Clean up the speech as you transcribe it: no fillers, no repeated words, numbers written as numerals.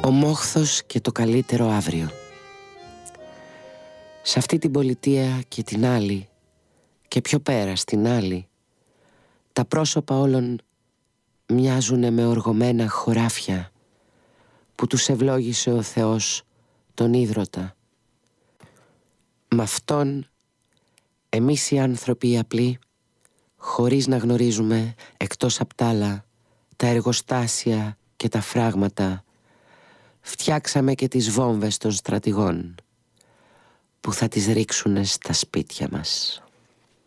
Ο μόχθος και το καλύτερο αύριο. Σε αυτή την πολιτεία και την άλλη, και πιο πέρα στην άλλη, τα πρόσωπα όλων μοιάζουνε με οργωμένα χωράφια που τους ευλόγησε ο Θεός τον ίδρωτα. Μ' αυτόν εμείς οι άνθρωποι οι απλοί, χωρίς να γνωρίζουμε εκτός απ' τ' άλλα τα εργοστάσια και τα φράγματα, φτιάξαμε και τις βόμβες των στρατηγών που θα τις ρίξουνε στα σπίτια μας.